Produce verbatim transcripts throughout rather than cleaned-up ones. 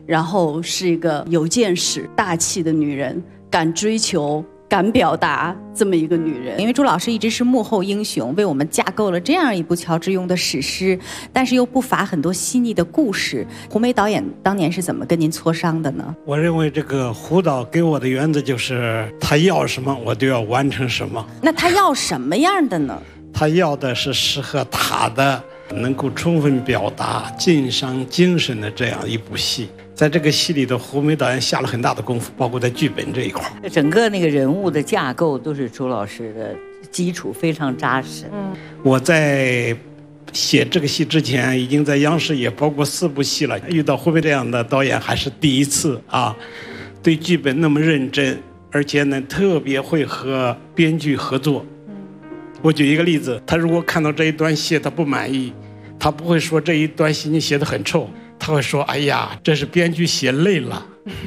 然后是一个有见识、大气的女人，敢追求、敢表达这么一个女人。 因为朱老师一直是幕后英雄，为我们架构了这样一部乔致庸的史诗，但是又不乏很多细腻的故事。胡梅导演当年是怎么跟您磋商的呢？ 我认为这个胡导给我的原则就是他要什么我都要完成什么。 那他要什么样的呢？ 他要的是适合他的，能够充分表达晋商精神的这样一部戏。在这个戏里的胡梅导演下了很大的功夫，包括在剧本这一块， 整个那个人物的架构都是朱老师的基础非常扎实。 嗯，我在写这个戏之前，已经在央视也包括四部戏了，遇到胡梅这样的导演还是第一次啊，对剧本那么认真，而且呢特别会和编剧合作。我举一个例子，他如果看到这一段戏他不满意，他不会说这一段戏你写得很臭，他会说哎呀这是编剧写累了。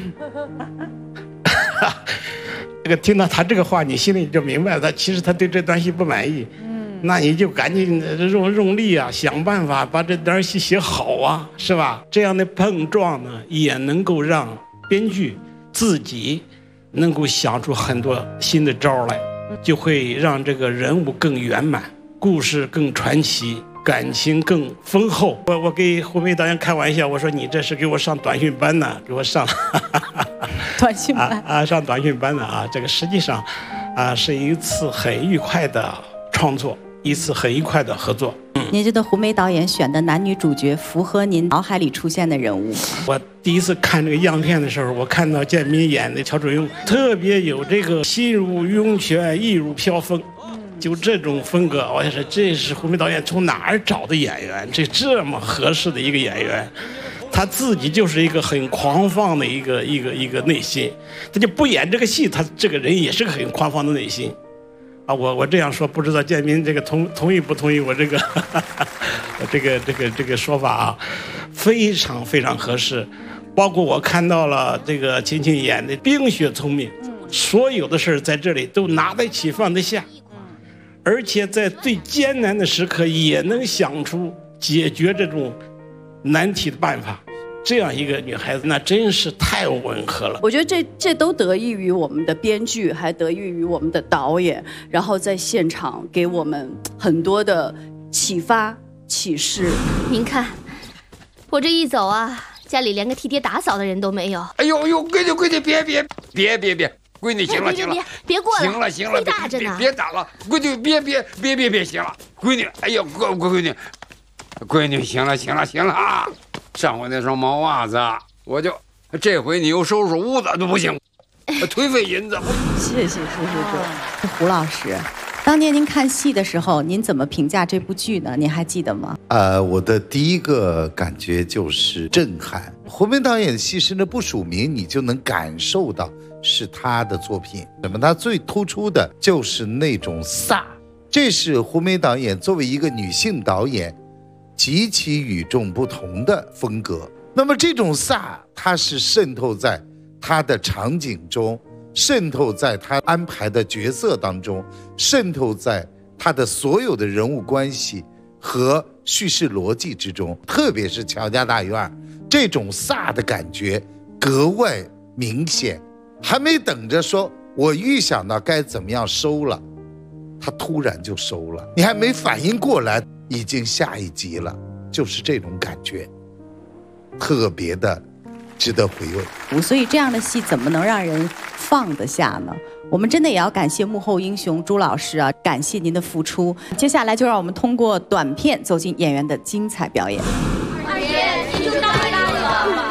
这个听到他这个话，你心里就明白了，他其实他对这段戏不满意。嗯，那你就赶紧用用力啊，想办法把这段戏写好啊，是吧？这样的碰撞呢，也能够让编剧自己能够想出很多新的招来，就会让这个人物更圆满，故事更传奇，感情更丰厚。我我给胡梅导演开玩笑，我说你这是给我上短训班呢，给我上短训班啊, 啊上短训班的啊。这个实际上啊是一次很愉快的创作，一次很愉快的合作。 您觉得胡梅导演选的男女主角符合您脑海里出现的人物吗？ 我第一次看这个样片的时候，我看到建民演的乔致庸，特别有这个心如涌泉，意如飘风，就这种风格，我想说这是胡梅导演从哪儿找的演员？这这么合适的一个演员，他自己就是一个很狂放的一个一个一个内心，他就不演这个戏，他这个人也是个很狂放的内心。啊，我我这样说，不知道建民这个同同意不同意我这个我这个这个这个说法啊，非常非常合适。包括我看到了这个秦晴演的冰雪聪明，所有的事在这里都拿得起放得下，而且在最艰难的时刻也能想出解决这种难题的办法。这样一个女孩子，那真是太吻合了。 我觉得这这都得益于我们的编剧，还得益于我们的导演，然后在现场给我们很多的启发启示。 您看，我这一走啊，家里连个替爹打扫的人都没有。 哎呦呦，闺女闺女，别别别别别，闺女行了行了， 别别过来， 行了行了， 大着呢， 别打了，闺女别别别别别行了，闺女，哎呦闺闺女，闺女行了行了行了啊！上回那双毛袜子，我就这回你又收拾屋子都不行，颓废银子。 谢谢谢谢哥。 胡老师，当年您看戏的时候，您怎么评价这部剧呢？您还记得吗？ 呃，我的第一个感觉就是震撼。胡梅导演的戏甚至不署名，你就能感受到是他的作品。那么他最突出的就是那种飒，这是胡梅导演作为一个女性导演极其与众不同的风格。那么这种飒，它是渗透在他的场景中，渗透在他安排的角色当中，渗透在他的所有的人物关系和叙事逻辑之中。特别是乔家大院，这种飒的感觉格外明显。还没等着说我预想到该怎么样收了，他突然就收了，你还没反应过来，已经下一集了，就是这种感觉，特别的值得回味。 所以这样的戏怎么能让人放得下呢？我们真的也要感谢幕后英雄朱老师啊，感谢您的付出。接下来就让我们通过短片走进演员的精彩表演。 二爷，你就大大了。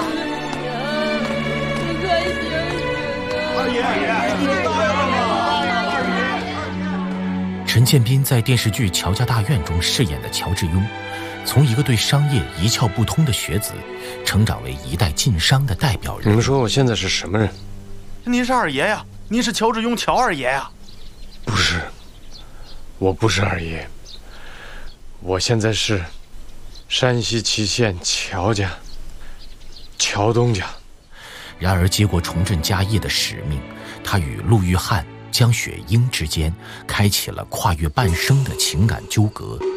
陈建斌在电视剧《乔家大院》中饰演的乔致庸，从一个对商业一窍不通的学子，成长为一代晋商的代表人。 你们说我现在是什么人？ 您是二爷呀，您是乔致庸，乔二爷呀。 不是，我不是二爷，我现在是山西祁县乔家，乔东家。 然而接过重振家业的使命，他与陆玉汉、江雪英之间开启了跨越半生的情感纠葛。